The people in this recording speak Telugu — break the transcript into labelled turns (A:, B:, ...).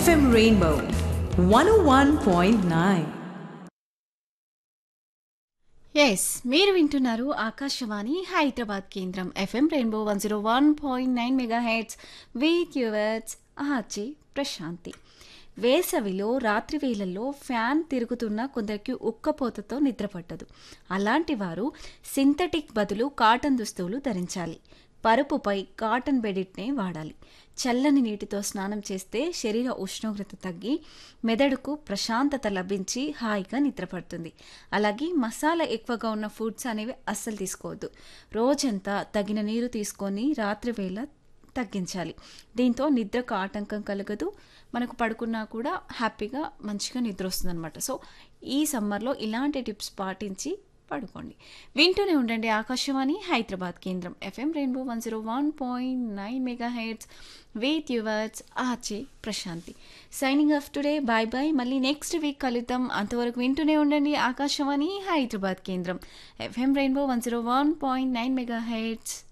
A: FM Rainbow 101.9.
B: ఎస్ మీరు వింటున్నారు ఆకాశవాణి హైదరాబాద్ కేంద్రం FM rainbow 101.9 megahertz with yours RJ Prashanti. వేసవిలో రాత్రి వేళల్లో ఫ్యాన్ తిరుగుతున్న కొందరికి ఉక్కపోతతో నిద్రపట్టదు. అలాంటి వారు సింథటిక్ బదులు కాటన్ దుస్తువులు ధరించాలి. పరుపుపై కాటన్ బెడిట్నే వాడాలి. చల్లని నీటితో స్నానం చేస్తే శరీర ఉష్ణోగ్రత తగ్గి మెదడుకు ప్రశాంతత లభించి హాయిగా నిద్రపడుతుంది. అలాగే మసాలా ఎక్కువగా ఉన్న ఫుడ్స్ అనేవి అస్సలు తీసుకోవద్దు. రోజంతా తగిన నీరు తీసుకొని రాత్రి వేళ తగ్గించాలి. దీంతో నిద్రకు ఆటంకం కలగదు. మనకు పడుకున్నా కూడా హ్యాపీగా మంచిగా నిద్ర వస్తుంది అనమాట. సో ఈ సమ్మర్లో ఇలాంటి టిప్స్ పాటించి పడుకోండి. వింటూనే ఉండండి ఆకాశవాణి హైదరాబాద్ కేంద్రం FM rainbow 101.9 megahertz with yours RJ Prashanti. Signing off today. Bye bye. మళ్ళీ నెక్స్ట్ వీక్ కలుద్దాం. అంతవరకు వింటూనే ఉండండి ఆకాశవాణి హైదరాబాద్ కేంద్రం ఎఫ్ఎం రెయిన్బో 101.9 మెగాహెర్ట్జ్.